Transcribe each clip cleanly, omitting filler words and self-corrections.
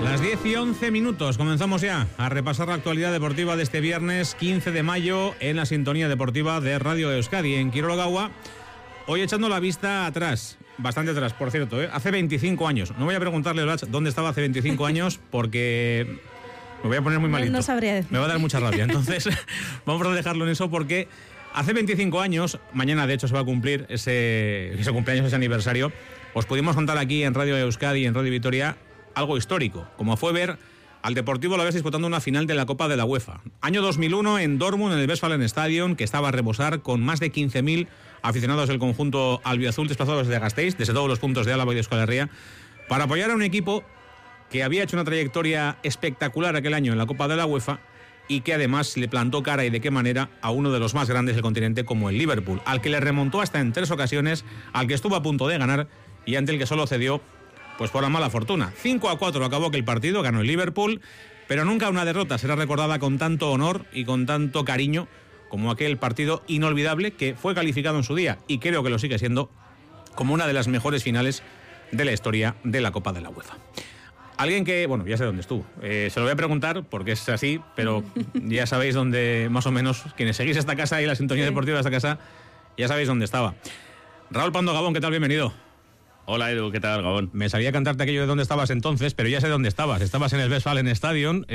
Las 10:11, comenzamos ya a repasar la actualidad deportiva de este viernes 15 de mayo en la sintonía deportiva de Radio Euskadi en Kirolagaua. Hoy echando la vista atrás, bastante atrás, por cierto, hace 25 años. No voy a preguntarle a Olach dónde estaba hace 25 años porque me voy a poner muy malito. No sabría decir. Me va a dar mucha rabia. Entonces, vamos a dejarlo en eso porque hace 25 años, mañana de hecho se va a cumplir ese cumpleaños, ese aniversario. Os pudimos contar aquí en Radio Euskadi y en Radio Vitoria algo histórico, como fue ver al Deportivo Alavés disputando una final de la Copa de la UEFA. Año 2001 en Dortmund, en el Westfalen Stadion, que estaba a rebosar con más de 15.000 aficionados del conjunto albiazul desplazados desde Gasteiz, desde todos los puntos de Álava y de Euskal Herria, para apoyar a un equipo que había hecho una trayectoria espectacular aquel año en la Copa de la UEFA y que además le plantó cara, y de qué manera, a uno de los más grandes del continente como el Liverpool, al que le remontó hasta en 3 ocasiones, al que estuvo a punto de ganar y ante el que solo cedió pues por la mala fortuna. 5-4 acabó aquel partido, ganó el Liverpool, pero nunca una derrota será recordada con tanto honor y con tanto cariño como aquel partido inolvidable que fue calificado en su día, y creo que lo sigue siendo, como una de las mejores finales de la historia de la Copa de la UEFA. Alguien que, bueno, ya sé dónde estuvo. Se lo voy a preguntar porque es así, pero ya sabéis dónde, más o menos, quienes seguís esta casa y la sintonía deportiva de esta casa, ya sabéis dónde estaba. Raúl Pando Gabón, ¿qué tal? Bienvenido. Hola Edu, ¿qué tal, Gabón? Me sabía cantarte aquello de dónde estabas entonces, pero ya sé dónde estabas. Estabas en el Westfalen Stadion,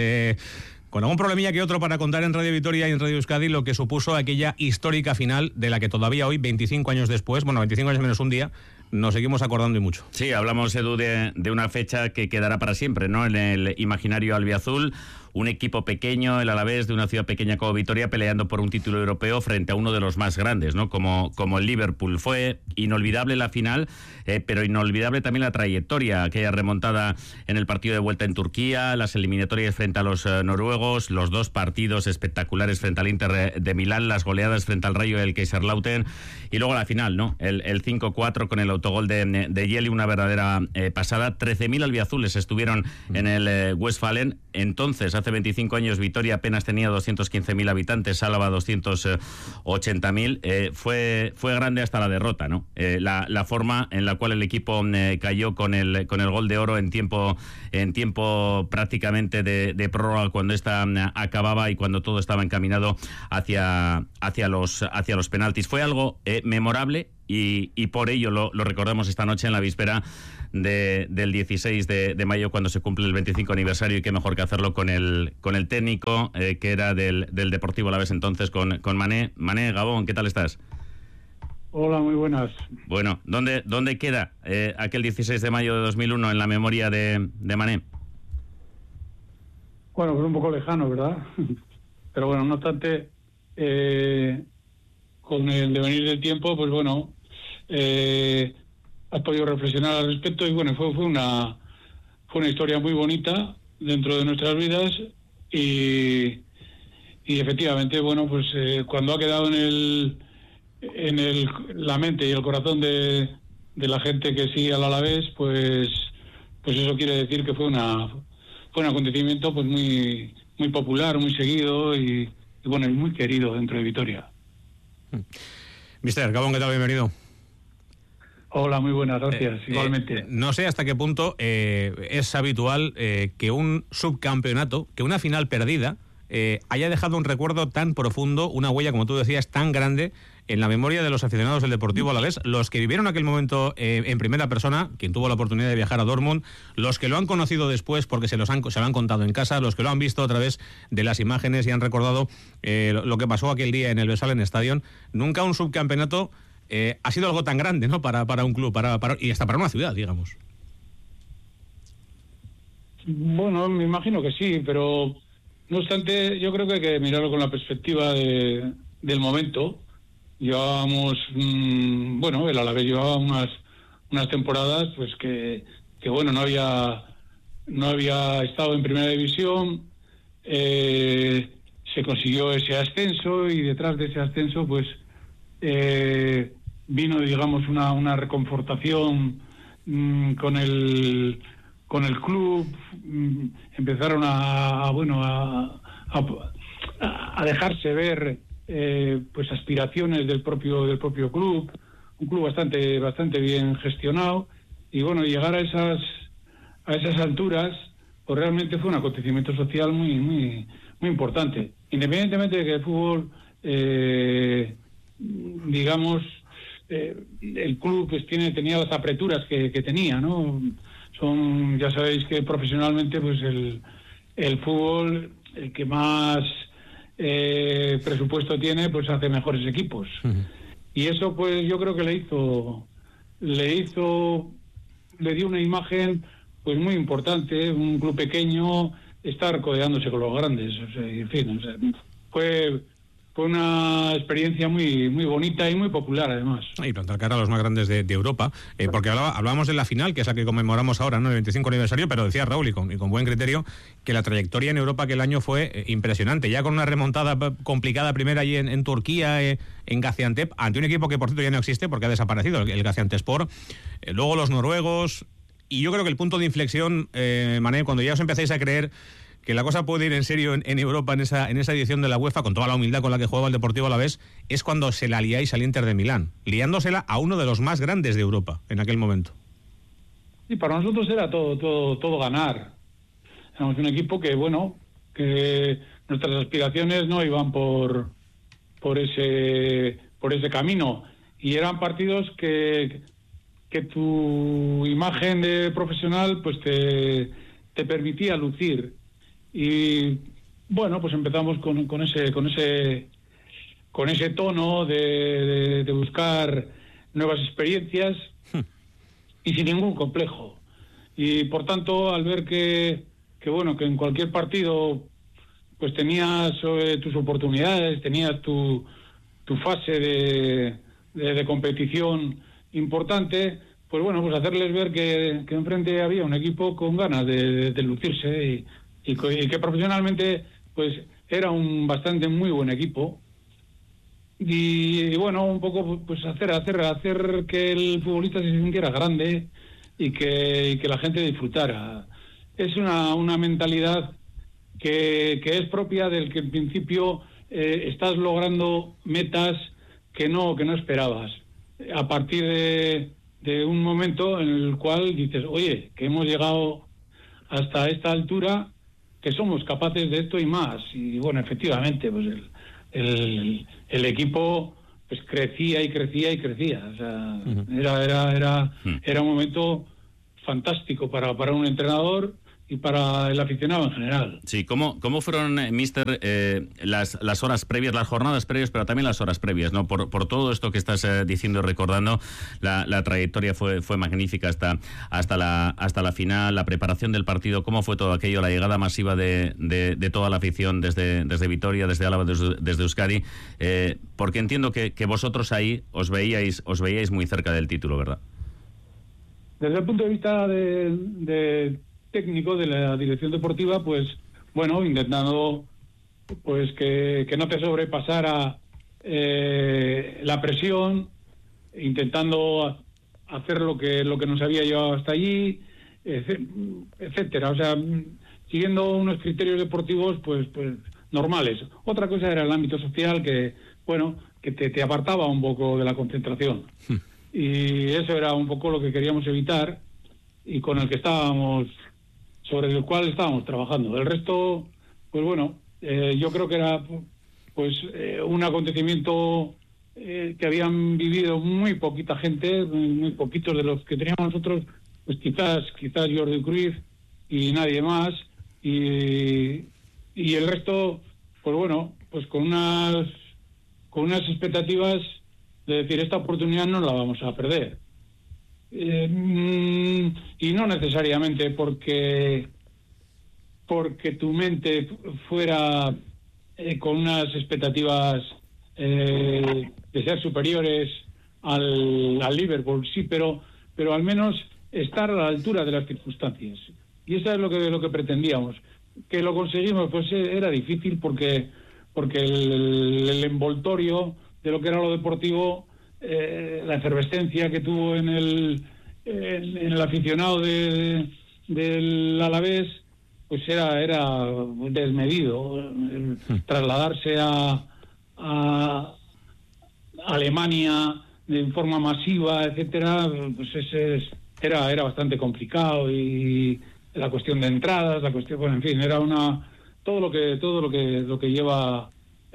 con algún problemilla que otro para contar en Radio Vitoria y en Radio Euskadi lo que supuso aquella histórica final de la que todavía hoy, 25 años después, bueno, 25 años menos un día, nos seguimos acordando y mucho. Sí, hablamos, Edu, de una fecha que quedará para siempre, ¿no? En el imaginario albiazul. Un equipo pequeño, el Alavés, de una ciudad pequeña como Vitoria, peleando por un título europeo frente a uno de los más grandes, ¿no? Como el Liverpool. Fue inolvidable la final, pero inolvidable también la trayectoria, aquella remontada en el partido de vuelta en Turquía, las eliminatorias frente a los noruegos, los 2 partidos espectaculares frente al Inter de Milán, las goleadas frente al Rayo del Kaiserslautern, y luego la final, ¿no? El 5-4 con el autogol de Yeli, una verdadera pasada. 13.000 albiazules estuvieron en el Westfalen. Entonces, hace 25 años, Vitoria apenas tenía 215.000 habitantes, Álava 280.000. Fue grande hasta la derrota, ¿no? La forma en la cual el equipo cayó con el gol de oro en tiempo prácticamente de prórroga, cuando esta acababa y cuando todo estaba encaminado hacia los penaltis. Fue algo memorable y por ello lo recordamos esta noche en la víspera del 16 de mayo, cuando se cumple el 25 aniversario, y qué mejor que hacerlo con el técnico que era del Deportivo Alavés entonces, con Mané. Mané, Gabón, ¿qué tal estás? Hola, muy buenas. Bueno, ¿dónde queda aquel 16 de mayo de 2001 en la memoria de Mané? Bueno, pues un poco lejano, ¿verdad? Pero bueno, no obstante, con el devenir del tiempo, pues bueno, has podido reflexionar al respecto, y bueno, fue una historia muy bonita dentro de nuestras vidas, y efectivamente, bueno, pues cuando ha quedado en la mente y el corazón de la gente que sigue al Alavés, pues eso quiere decir que fue un acontecimiento pues muy muy popular, muy seguido y bueno, y muy querido dentro de Vitoria. Mister Gabón, ¿qué tal? Bienvenido. Hola, muy buenas, gracias, igualmente. No sé hasta qué punto es habitual que un subcampeonato, que una final perdida, haya dejado un recuerdo tan profundo, una huella, como tú decías, tan grande en la memoria de los aficionados del Deportivo Alavés, los que vivieron aquel momento en primera persona, quien tuvo la oportunidad de viajar a Dortmund, los que lo han conocido después porque se lo han contado en casa, los que lo han visto a través de las imágenes y han recordado lo que pasó aquel día en el Westfalen Stadion. Nunca un subcampeonato ha sido algo tan grande, ¿no? Para un club, y hasta para una ciudad, digamos. Bueno, me imagino que sí, pero no obstante, yo creo que hay que mirarlo con la perspectiva del momento. Llevábamos, el Alavés llevaba unas temporadas, pues que bueno, no había estado en primera división, se consiguió ese ascenso, y detrás de ese ascenso, pues vino, digamos, una reconfortación con el club. Empezaron a dejarse ver pues aspiraciones del propio club, un club bastante bien gestionado, y bueno, llegar a esas alturas pues realmente fue un acontecimiento social muy importante. Independientemente de que el fútbol, digamos, el club pues tenía las apreturas que tenía, ¿no? Ya sabéis que profesionalmente pues el fútbol, el que más presupuesto tiene, pues hace mejores equipos. Uh-huh. Y eso pues yo creo que le dio una imagen pues muy importante, un club pequeño, estar codeándose con los grandes, o sea, en fin, o sea, fue una experiencia muy bonita y muy popular, además. Y plantar cara a los más grandes de Europa, porque hablábamos de la final, que es la que conmemoramos ahora, ¿no? El 25 aniversario, pero decía Raúl, y con buen criterio, que la trayectoria en Europa aquel año fue impresionante, ya con una remontada complicada primera allí en Turquía, en Gaziantep, ante un equipo que por cierto ya no existe porque ha desaparecido, el Gaziantepspor, luego los noruegos, y yo creo que el punto de inflexión, Mané, cuando ya os empezáis a creer que la cosa puede ir en serio en Europa en esa edición de la UEFA, con toda la humildad con la que jugaba el Deportivo Alavés, es cuando se la liáis al Inter de Milán, liándosela a uno de los más grandes de Europa en aquel momento. Sí, para nosotros era todo ganar. Éramos un equipo que, bueno, que nuestras aspiraciones no iban por ese camino, y eran partidos que tu imagen de profesional pues te permitía lucir. Y bueno, pues empezamos con ese tono de buscar nuevas experiencias y sin ningún complejo. Y por tanto, al ver que en cualquier partido pues tenías tus oportunidades, tenías tu fase de competición importante, pues bueno, pues hacerles ver que enfrente había un equipo con ganas de lucirse y que profesionalmente pues era un bastante muy buen equipo, y bueno, un poco pues hacer que el futbolista se sintiera grande y que la gente disfrutara. Es una mentalidad que es propia del que en principio estás logrando metas que no esperabas, a partir de un momento en el cual dices, oye, que hemos llegado hasta esta altura, que somos capaces de esto y más. Y bueno, efectivamente, pues el equipo pues crecía. O sea, era un momento fantástico para un entrenador y para el aficionado en general. Sí, ¿cómo fueron, mister, las horas previas, las jornadas previas, pero también las horas previas, ¿no? Por todo esto que estás diciendo y recordando, la trayectoria fue magnífica hasta la final, la preparación del partido, ¿cómo fue todo aquello, la llegada masiva de toda la afición desde Vitoria, desde Álava, desde Euskadi? Porque entiendo que vosotros ahí os veíais muy cerca del título, ¿verdad? Desde el punto de vista de técnico de la dirección deportiva, pues bueno, intentando pues que no te sobrepasara la presión, intentando hacer lo que nos había llevado hasta allí, etcétera. O sea, siguiendo unos criterios deportivos pues normales. Otra cosa era el ámbito social que te apartaba un poco de la concentración. Y eso era un poco lo que queríamos evitar y con el que sobre el cual estábamos trabajando. El resto, pues bueno, yo creo que era un acontecimiento que habían vivido muy poquita gente, muy poquitos de los que teníamos nosotros, pues quizás Jordi Cruyff y nadie más, y el resto, pues bueno, pues con unas expectativas de decir, esta oportunidad no la vamos a perder. Y no necesariamente porque tu mente fuera con unas expectativas de ser superiores al Liverpool, sí, pero al menos estar a la altura de las circunstancias. Y eso es lo que pretendíamos. Que lo conseguimos, pues era difícil porque el envoltorio de lo que era lo deportivo, la efervescencia que tuvo en el aficionado del Alavés, pues era desmedido. Trasladarse a Alemania de forma masiva, etcétera, pues era bastante complicado y la cuestión de entradas, la cuestión, bueno, en fin, era todo lo que lleva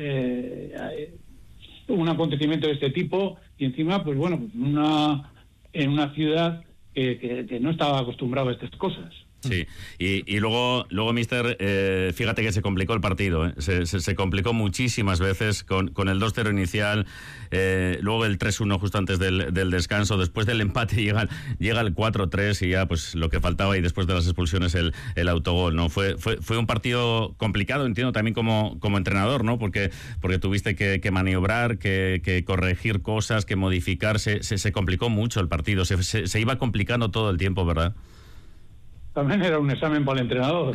un acontecimiento de este tipo, y encima, pues bueno, en una ciudad que no estaba acostumbrado a estas cosas. Sí, y luego mister, fíjate que se complicó el partido, se complicó muchísimas veces con el 2-0 inicial, luego el 3-1 justo antes del descanso, después del empate llega el 4-3 y ya pues lo que faltaba, y después de las expulsiones el autogol, ¿no? Fue un partido complicado, entiendo, también como entrenador, ¿no? Porque tuviste que maniobrar, que corregir cosas, que modificar, se complicó mucho el partido, se iba complicando todo el tiempo, ¿verdad? También era un examen para el entrenador.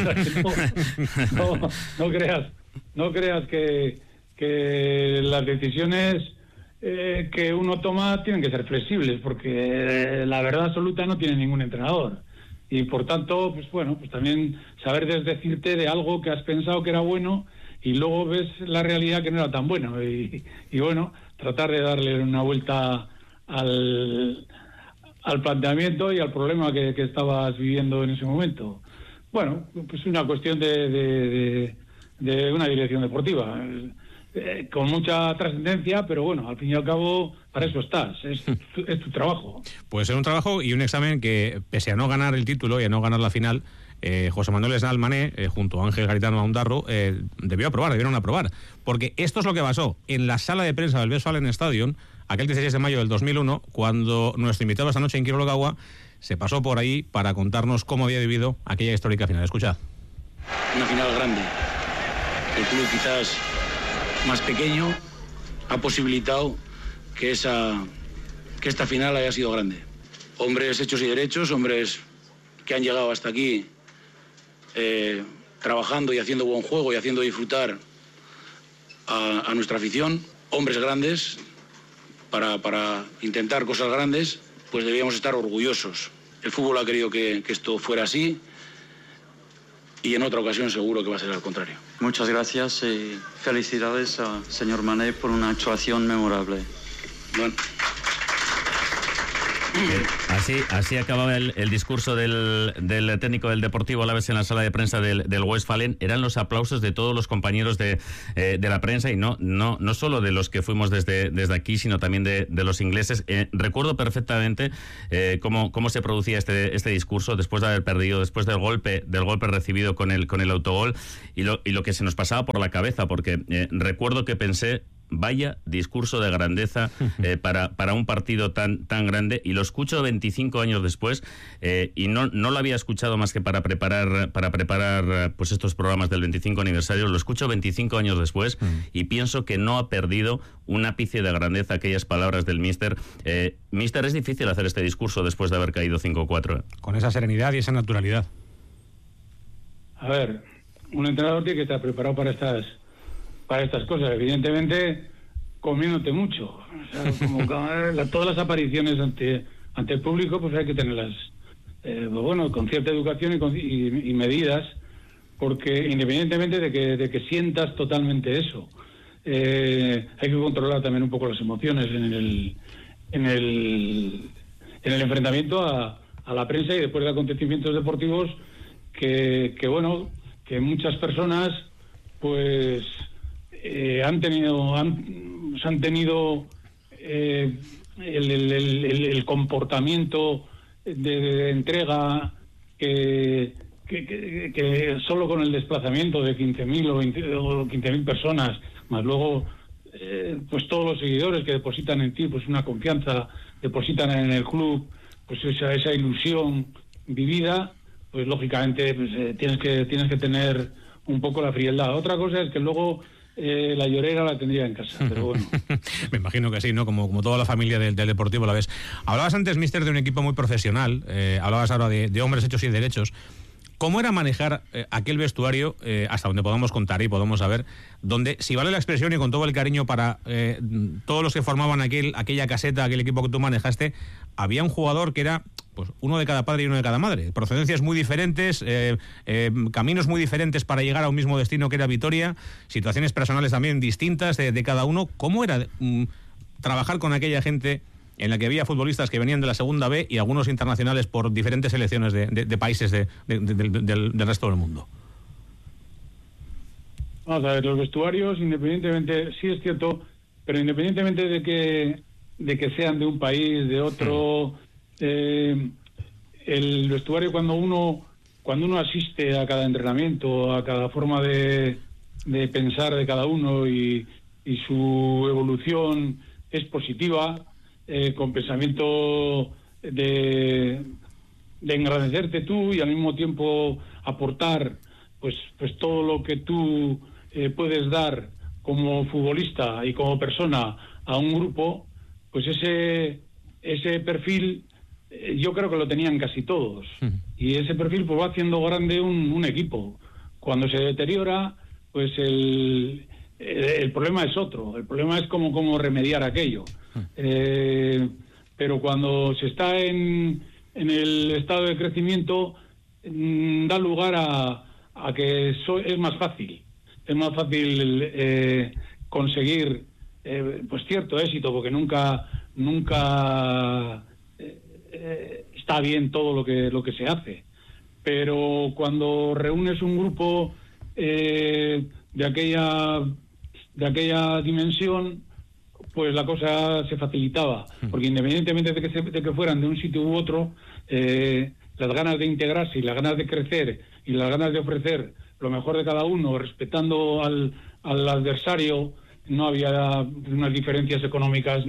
No creas que las decisiones que uno toma tienen que ser flexibles, porque la verdad absoluta no tiene ningún entrenador. Y por tanto, pues bueno, pues también saber desdecirte de algo que has pensado que era bueno y luego ves la realidad que no era tan bueno. Y bueno, tratar de darle una vuelta al planteamiento y al problema que estabas viviendo en ese momento. Bueno, pues una cuestión de una dirección deportiva, con mucha trascendencia, pero bueno, al fin y al cabo, para eso estás, es tu trabajo. Pues es un trabajo y un examen que, pese a no ganar el título y a no ganar la final, José Manuel Esnal Mané, junto a Ángel Garitano Aundarro, debieron aprobar, porque esto es lo que pasó en la sala de prensa del Westfalen Stadion, aquel 16 de mayo del 2001, cuando nuestro invitado esta noche en Kirogawa se pasó por ahí para contarnos cómo había vivido aquella histórica final. Escuchad. Una final grande. El club quizás más pequeño ha posibilitado que esta final haya sido grande. Hombres hechos y derechos, hombres que han llegado hasta aquí trabajando y haciendo buen juego y haciendo disfrutar a nuestra afición. Hombres grandes para intentar cosas grandes, pues debíamos estar orgullosos. El fútbol ha querido que esto fuera así, y en otra ocasión seguro que va a ser al contrario. Muchas gracias y felicidades al señor Mané por una actuación memorable. Bueno. Así acababa el discurso del técnico del Deportivo Alavés en la sala de prensa del Westfalen. Eran los aplausos de todos los compañeros de la prensa, y no solo de los que fuimos desde aquí, sino también de los ingleses. Recuerdo perfectamente cómo se producía este discurso después de haber perdido, después del golpe recibido con el autogol, y lo que se nos pasaba por la cabeza, porque recuerdo que pensé: vaya discurso de grandeza para un partido tan grande, y lo escucho 25 años después, y no lo había escuchado más que para preparar pues estos programas del 25 aniversario. Lo escucho 25 años después y pienso que no ha perdido un ápice de grandeza aquellas palabras del míster. Míster, es difícil hacer este discurso después de haber caído 5-4. Con esa serenidad y esa naturalidad. A ver, un entrenador tiene que estar preparado para estas cosas, evidentemente comiéndote mucho. O sea, como todas las apariciones ante el público, pues hay que tenerlas bueno, con cierta educación y medidas, porque independientemente de que sientas totalmente eso, hay que controlar también un poco las emociones en el enfrentamiento a la prensa, y después de acontecimientos deportivos que bueno, que muchas personas pues han tenido el comportamiento de entrega que solo con el desplazamiento de 15.000 o 15.000 personas, más luego pues todos los seguidores que depositan en ti pues una confianza, depositan en el club pues esa ilusión vivida, pues lógicamente pues, tienes que tener un poco la frialdad. Otra cosa es que luego la llorera la tendría en casa, pero bueno. Me imagino que sí, ¿no? Como toda la familia del Deportivo Alavés. Hablabas antes, míster, de un equipo muy profesional, hablabas ahora de hombres hechos y derechos. ¿Cómo era manejar aquel vestuario, hasta donde podamos contar y podamos saber, donde, si vale la expresión y con todo el cariño para todos los que formaban aquella caseta, aquel equipo que tú manejaste, había un jugador que era pues uno de cada padre y uno de cada madre, procedencias muy diferentes, caminos muy diferentes para llegar a un mismo destino que era Vitoria, situaciones personales también distintas de cada uno? ¿Cómo era trabajar con aquella gente en la que había futbolistas que venían de la segunda B y algunos internacionales por diferentes selecciones de países del resto del mundo. Vamos a ver, los vestuarios, independientemente, sí es cierto, pero independientemente de que sean de un país, de otro, el vestuario cuando uno asiste a cada entrenamiento, a cada forma de pensar de cada uno y su evolución es positiva, con pensamiento de engrandecerte tú y al mismo tiempo aportar pues todo lo que tú puedes dar como futbolista y como persona a un grupo, pues ese perfil yo creo que lo tenían casi todos. Y ese perfil pues va haciendo grande un equipo. Cuando se deteriora, pues el problema es otro. El problema es cómo remediar aquello. Pero cuando se está en el estado de crecimiento, da lugar a que es más fácil. Es más fácil conseguir pues cierto éxito, porque nunca está bien todo lo que se hace. Pero cuando reúnes un grupo de aquella dimensión, pues la cosa se facilitaba, porque independientemente de que fueran de un sitio u otro, las ganas de integrarse y las ganas de crecer y las ganas de ofrecer lo mejor de cada uno, respetando al adversario, no había unas diferencias económicas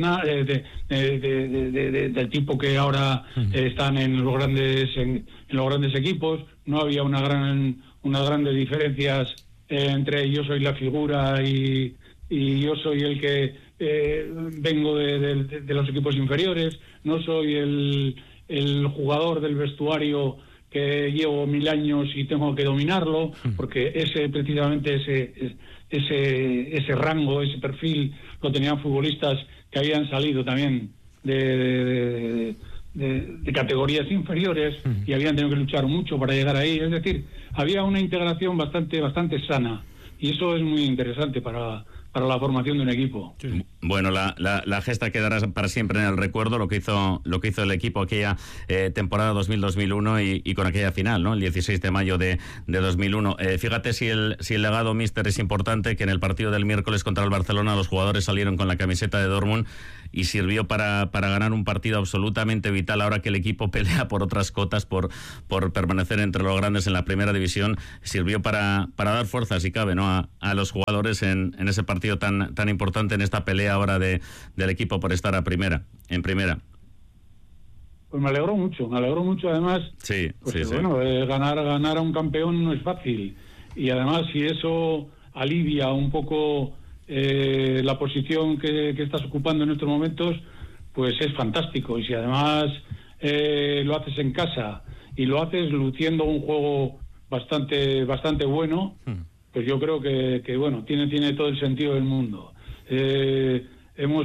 del tipo que ahora están en los grandes equipos. No había unas grandes diferencias entre yo soy la figura y yo soy el que vengo de los equipos inferiores, no soy el jugador del vestuario que llevo 1000 años y tengo que dominarlo, porque ese rango, ese perfil lo tenían futbolistas que habían salido también de categorías inferiores y habían tenido que luchar mucho para llegar ahí. Es decir, había una integración bastante sana, y eso es muy interesante para la formación de un equipo. Bueno, la gesta quedará para siempre en el recuerdo, lo que hizo el equipo aquella temporada 2000-2001 y con aquella final, ¿no? El 16 de mayo de 2001. Fíjate si el legado, míster, es importante, que en el partido del miércoles contra el Barcelona los jugadores salieron con la camiseta de Dortmund y sirvió para ganar un partido absolutamente vital. Ahora que el equipo pelea por otras cotas, por permanecer entre los grandes en la primera división, sirvió para dar fuerza, si cabe, ¿no? a los jugadores en ese partido tan importante, en esta pelea ahora del equipo por estar en primera. Pues me alegró mucho además. Sí, pues sí, bueno, sí. Ganar a un campeón no es fácil, y además si eso alivia un poco la posición que estás ocupando en estos momentos, pues es fantástico. Y si además lo haces en casa y lo haces luciendo un juego bastante bueno, pues yo creo que bueno, tiene todo el sentido del mundo. Hemos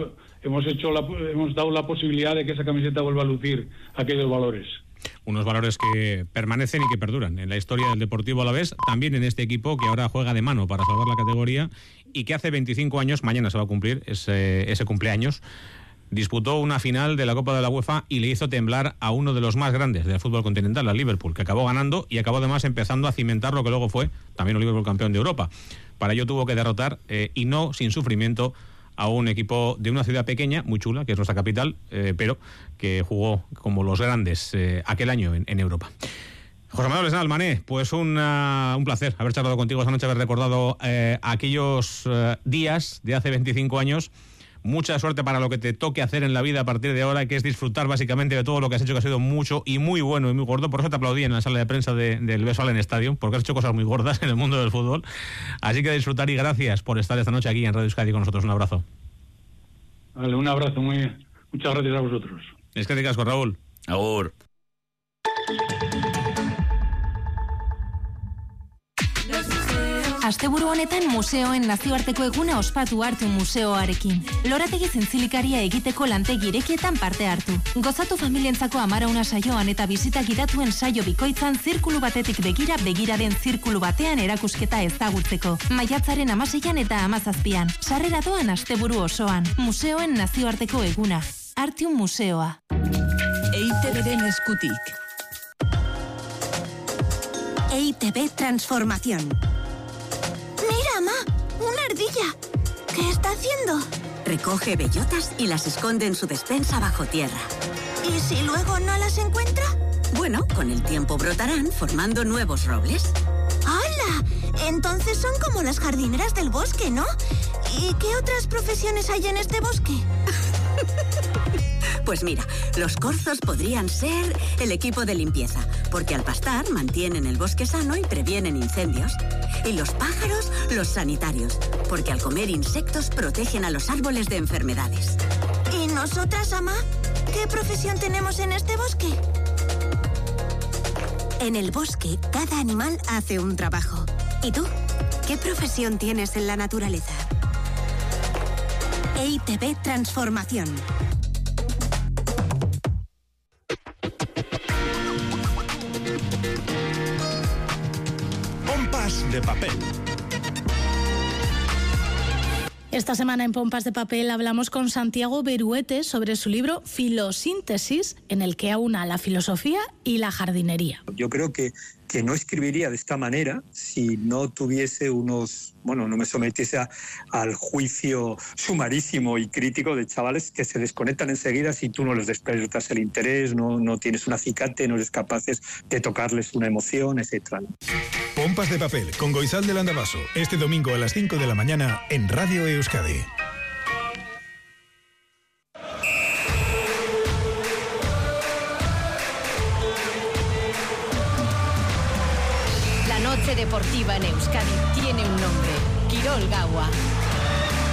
dado la posibilidad de que esa camiseta vuelva a lucir aquellos valores. Unos valores que permanecen y que perduran en la historia del Deportivo Alavés, también en este equipo que ahora juega de mano para salvar la categoría y que hace 25 años, mañana se va a cumplir ese cumpleaños, disputó una final de la Copa de la UEFA y le hizo temblar a uno de los más grandes del fútbol continental, al Liverpool, que acabó ganando y acabó además empezando a cimentar lo que luego fue también un Liverpool campeón de Europa. Para ello tuvo que derrotar, y no sin sufrimiento, a un equipo de una ciudad pequeña, muy chula, que es nuestra capital, pero que jugó como los grandes aquel año en Europa. José Manuel Esnal, Mané, pues un placer haber charlado contigo esta noche, haber recordado aquellos días de hace 25 años. Mucha suerte para lo que te toque hacer en la vida a partir de ahora, que es disfrutar básicamente de todo lo que has hecho, que ha sido mucho y muy bueno y muy gordo. Por eso te aplaudí en la sala de prensa del Westfalen Stadium, porque has hecho cosas muy gordas en el mundo del fútbol. Así que disfrutar, y gracias por estar esta noche aquí en Radio Euskadi con nosotros. Un abrazo. Vale, un abrazo, muchas gracias a vosotros. Es que te casco, Raúl. Agur. Asteburu honetan museoen nazioarteko eguna ospatu hartu museoarekin. Lorategi zintzilikaria egiteko lantegi irekietan parte hartu. Gozatu familientzako amarauna saioan eta bizita gidatuen saio bikoitzan zirkulu batetik begiraren zirkulu batean erakusketa ezagutzeko. Maiatzaren 16an eta 17an. Sarrera doan asteburu osoan. Museoen nazioarteko eguna. Artium Museoa. EITBren eskutik. EITB Transformación. Mira, Ma, una ardilla. ¿Qué está haciendo? Recoge bellotas y las esconde en su despensa bajo tierra. ¿Y si luego no las encuentra? Bueno, con el tiempo brotarán formando nuevos robles. ¡Hala! Entonces son como las jardineras del bosque, ¿no? ¿Y qué otras profesiones hay en este bosque? Pues mira, los corzos podrían ser el equipo de limpieza, porque al pastar mantienen el bosque sano y previenen incendios. Y los pájaros, los sanitarios, porque al comer insectos protegen a los árboles de enfermedades. ¿Y nosotras, Ama? ¿Qué profesión tenemos en este bosque? En el bosque, cada animal hace un trabajo. ¿Y tú? ¿Qué profesión tienes en la naturaleza? EITB Transformación. Pompas de papel. Esta semana en Pompas de Papel hablamos con Santiago Beruete sobre su libro Filosíntesis, en el que aúna la filosofía y la jardinería. Yo creo que no escribiría de esta manera si no tuviese no me sometiese al juicio sumarísimo y crítico de chavales que se desconectan enseguida si tú no les despiertas el interés, no tienes un acicate, no eres capaces de tocarles una emoción, etc. Pompas de Papel con Goizal del Andabaso, este domingo a las 5 de la mañana en Radio Euskadi. La noche deportiva en Euskadi tiene un nombre: Kirol Gaua.